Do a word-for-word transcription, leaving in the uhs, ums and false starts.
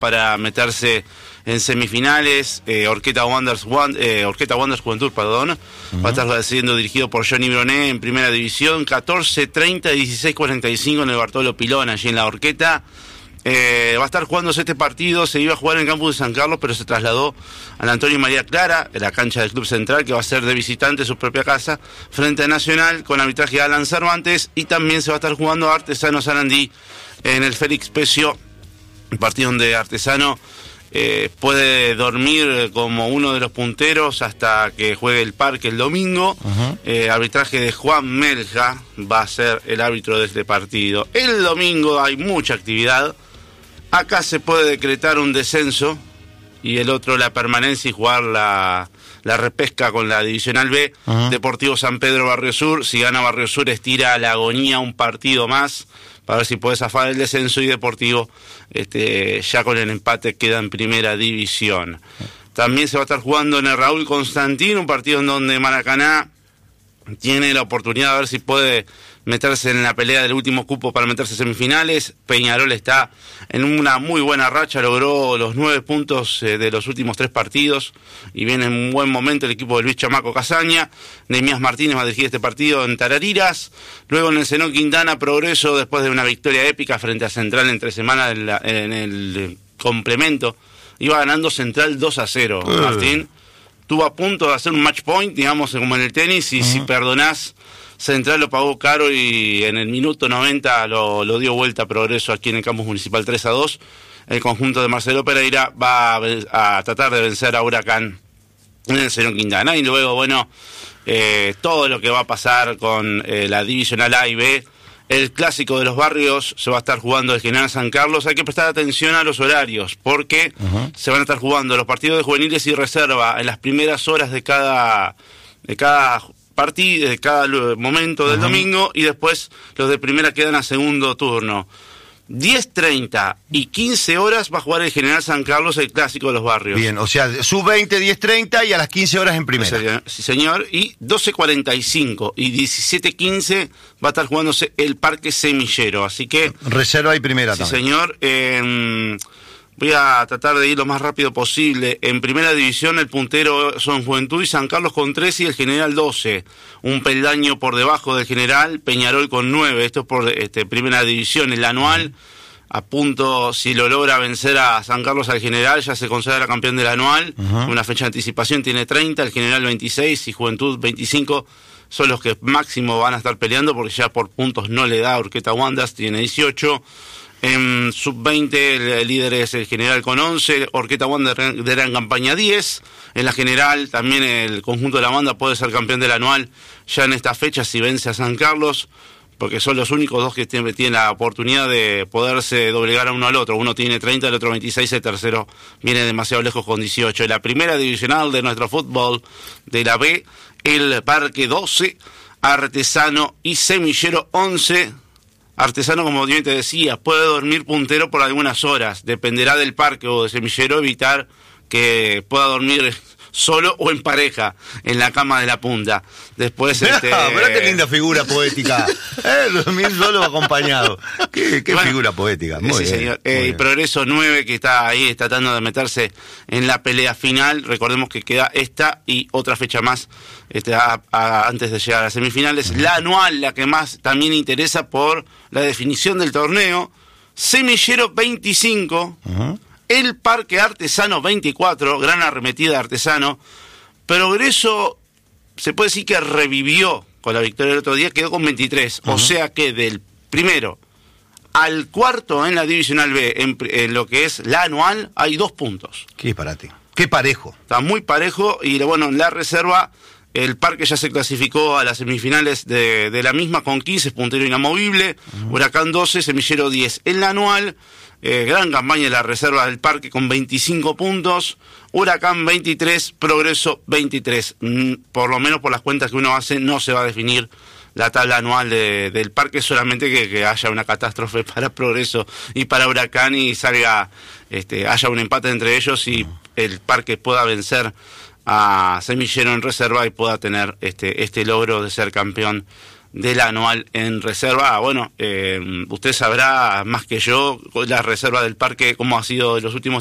para meterse en semifinales. eh, Orqueta Wanderers eh, Orqueta Wanderers Juventud, perdón, uh-huh. va a estar siendo dirigido por Johnny Broné en primera división. Catorce treinta, dieciséis cuarenta y cinco en el Bartolo Pilón, allí en la Orqueta. Eh, va a estar jugándose este partido. Se iba a jugar en el campus de San Carlos, pero se trasladó al Antonio María Clara, en la cancha del Club Central, que va a ser de visitante en su propia casa, frente a Nacional, con arbitraje de Alan Cervantes. Y también se va a estar jugando a Artesano Sarandí en el Félix Pecio, un partido donde Artesano eh, puede dormir como uno de los punteros hasta que juegue el Parque el domingo. Uh-huh. eh, arbitraje de Juan Melja va a ser el árbitro de este partido. El domingo hay mucha actividad. Acá se puede decretar un descenso y el otro la permanencia y jugar la, la repesca con la Divisional B. Uh-huh. Deportivo San Pedro Barrio Sur. Si gana Barrio Sur, estira a la agonía un partido más para ver si puede zafar el descenso, y Deportivo este, ya con el empate queda en primera división. También se va a estar jugando en el Raúl Constantín, un partido en donde Maracaná tiene la oportunidad de ver si puede meterse en la pelea del último cupo para meterse en semifinales. Peñarol está en una muy buena racha, logró los nueve puntos eh, de los últimos tres partidos y viene en un buen momento el equipo de Luis Chamaco Casaña. Neemías Martínez va a dirigir este partido en Tarariras. Luego en el Zenón Quintana, Progreso, después de una victoria épica frente a Central entre semana en, la, en el complemento, iba ganando Central dos a cero. Uh. Martín estuvo a punto de hacer un match point, digamos, como en el tenis, y uh-huh. si perdonás, Central lo pagó caro y en el minuto noventa lo, lo dio vuelta a Progreso aquí en el campus municipal tres a dos. El conjunto de Marcelo Pereira va a, a tratar de vencer a Huracán en el Zenón Quintana. Y luego, bueno, eh, todo lo que va a pasar con eh, la Divisional A y B. El clásico de los barrios se va a estar jugando el General San Carlos. Hay que prestar atención a los horarios, porque uh-huh. se van a estar jugando los partidos de juveniles y reserva en las primeras horas de cada de cada partido, de cada momento del uh-huh. domingo, y después los de primera quedan a segundo turno. diez treinta y quince horas va a jugar el General San Carlos, el clásico de los barrios. Bien, o sea, sub veinte, diez treinta y a las quince horas en primera. Sí, señor. Y doce cuarenta y cinco y diecisiete quince va a estar jugándose el Parque Semillero. Así que... reserva y primera sí, también. señor. Eh, voy a tratar de ir lo más rápido posible. En primera división el puntero son Juventud y San Carlos con trece y el General doce. Un peldaño por debajo del General, Peñarol con nueve. Esto es por este, primera división. El anual, a punto, si lo logra vencer a San Carlos al General, ya se considera campeón del anual. Uh-huh. Una fecha de anticipación tiene treinta, el General veintiséis y Juventud veinticinco. Son los que máximo van a estar peleando, porque ya por puntos no le da Orqueta Wanderers, tiene dieciocho. En sub veinte el líder es el General con once, Orqueta Wanderers de en campaña diez. En la General también el conjunto de la banda puede ser campeón del anual ya en esta fecha si vence a San Carlos, porque son los únicos dos que tienen, tienen la oportunidad de poderse doblegar a uno al otro. Uno tiene treinta, el otro veintiséis, el tercero viene demasiado lejos con dieciocho. En la primera divisional de nuestro fútbol de la B, el Parque doce, Artesano y Semillero once. Artesano, como bien te decía, puede dormir puntero por algunas horas. Dependerá del Parque o de Semillero evitar que pueda dormir solo o en pareja en la cama de la punta. Después este mirá qué linda figura poética. eh, dormir solo o acompañado. Qué, qué bueno, figura poética. Muy sí, bien, señor. muy Eh, bien. Progreso nueve, que está ahí está tratando de meterse en la pelea final. Recordemos que queda esta y otra fecha más este, a, a, antes de llegar a las semifinales. Uh-huh. La anual, la que más también interesa por la definición del torneo. Semillero veinticinco. Uh-huh. El Parque Artesano veinticuatro, gran arremetida de Artesano. Progreso, se puede decir que revivió con la victoria del otro día, quedó con veintitrés. Uh-huh. O sea que del primero al cuarto en la Divisional B, en, en lo que es la anual, hay dos puntos. Qué disparate. Qué parejo. Está muy parejo y bueno, en la reserva, el Parque ya se clasificó a las semifinales de, de la misma con quince, puntero inamovible. Uh-huh. Huracán doce, Semillero diez. En la anual... Eh, gran campaña de la reserva del Parque con veinticinco puntos, Huracán veintitrés, Progreso veintitrés. Mm, por lo menos por las cuentas que uno hace, no se va a definir la tabla anual de, del Parque, solamente que, que haya una catástrofe para Progreso y para Huracán y salga, este, haya un empate entre ellos y el Parque pueda vencer a Semillero en reserva y pueda tener este, este logro de ser campeón del anual en reserva. Bueno, eh, usted sabrá más que yo la reserva del parque, cómo ha sido en los últimos